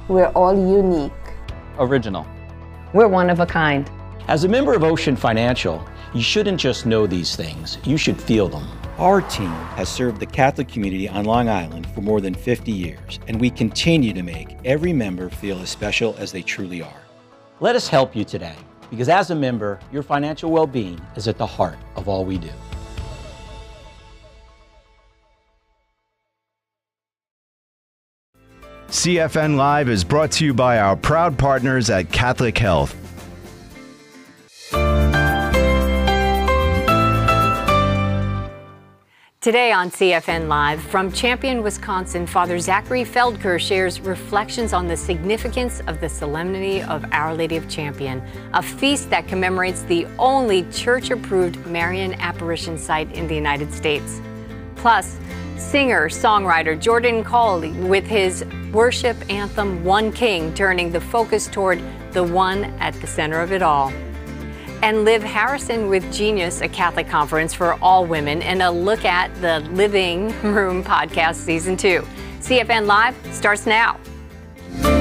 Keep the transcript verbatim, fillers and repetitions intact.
We're all unique. Original. We're one of a kind. As a member of Ocean Financial, you shouldn't just know these things, you should feel them. Our team has served the Catholic community on Long Island for more than fifty years, and we continue to make every member feel as special as they truly are. Let us help you today, because as a member, your financial well-being is at the heart of all we do. C F N Live is brought to you by our proud partners at Catholic Health. Today on C F N Live, from Champion, Wisconsin, Father Zachary Feldker shares reflections on the significance of the Solemnity of Our Lady of Champion, a feast that commemorates the only church-approved Marian apparition site in the United States. Plus, singer-songwriter Jordan Cole with his worship anthem, One King, turning the focus toward the one at the center of it all. And Liv Harrison with Genius, a Catholic conference for all women, and a look at the Living Room podcast season two. C F N Live starts now.